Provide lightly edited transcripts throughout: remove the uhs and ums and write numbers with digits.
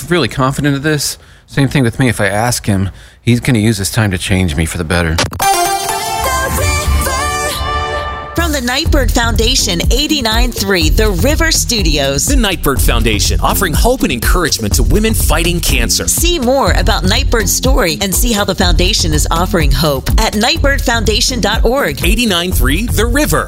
really confident of this. Same thing with me. If I ask him, he's going to use this time to change me for the better. From the Nightbird Foundation, 89.3 The River Studios. The Nightbird Foundation, offering hope and encouragement to women fighting cancer. See more about Nightbird's story and see how the foundation is offering hope at nightbirdfoundation.org. 89.3 The River.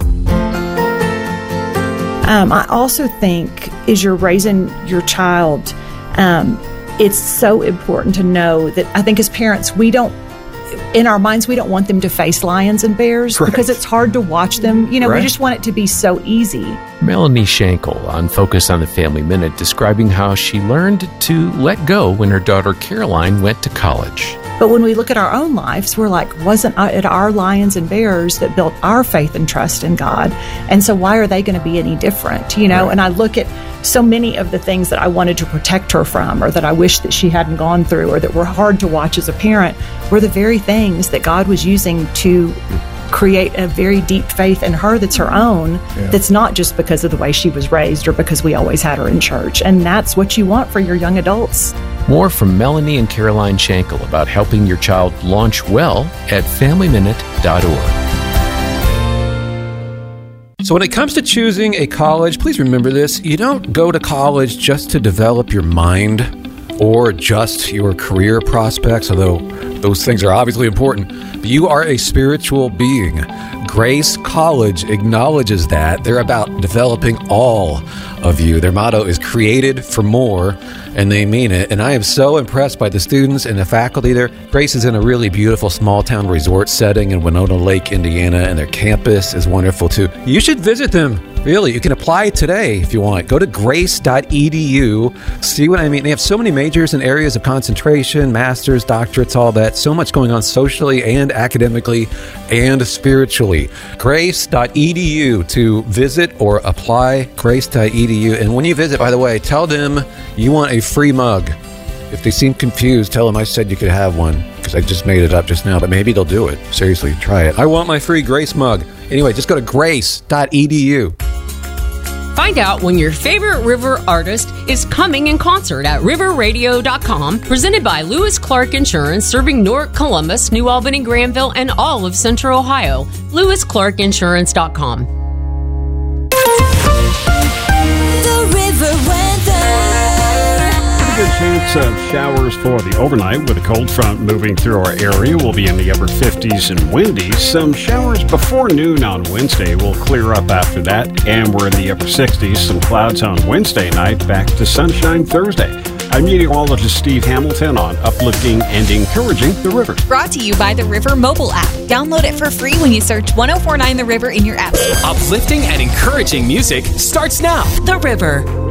I also think as you're raising your child, it's so important to know that I think as parents, in our minds, we don't want them to face lions and bears because it's hard to watch them. We just want it to be so easy. Melanie Shankle on Focus on the Family Minute describing how she learned to let go when her daughter Caroline went to college. But when we look at our own lives, we're like, wasn't it our lions and bears that built our faith and trust in God? And so why are they going to be any different? And I look at so many of the things that I wanted to protect her from, or that I wish that she hadn't gone through, or that were hard to watch as a parent, were the very things that God was using to create a very deep faith in her that's her own, that's not just because of the way she was raised or because we always had her in church. And that's what you want for your young adults. More from Melanie and Caroline Shankle about helping your child launch well at FamilyMinute.org. So when it comes to choosing a college, please remember this. You don't go to college just to develop your mind or just your career prospects, although those things are obviously important. But you are a spiritual being. Grace College acknowledges that. They're about developing all of you. Their motto is created for more, and they mean it. And I am so impressed by the students and the faculty there. Grace is in a really beautiful small-town resort setting in Winona Lake, Indiana, and their campus is wonderful, too. You should visit them. Really, you can apply today if you want. Go to grace.edu. See what I mean? They have so many majors and areas of concentration, masters, doctorates, all that. So much going on socially and academically and spiritually. Grace.edu to visit or apply. Grace.edu. And when you visit, by the way, tell them you want a free mug. If they seem confused, tell them I said you could have one, because I just made it up just now, but maybe they'll do it. Seriously, try it. I want my free Grace mug. Anyway, just go to grace.edu. Find out when your favorite River artist is coming in concert at riverradio.com, presented by Lewis Clark Insurance, serving Newark, Columbus, New Albany, Granville, and all of Central Ohio. LewisClarkInsurance.com. The River weather. Good chance of showers for the overnight with a cold front moving through our area. We'll be in the upper 50s and windy. Some showers before noon on Wednesday. Will clear up after that, and we're in the upper 60s. Some clouds on Wednesday night, back to sunshine Thursday. I'm meteorologist Steve Hamilton on uplifting and encouraging the river. Brought to you by the River mobile app. Download it for free when you search 1049 The River in your app store. Uplifting and encouraging music starts now. The River.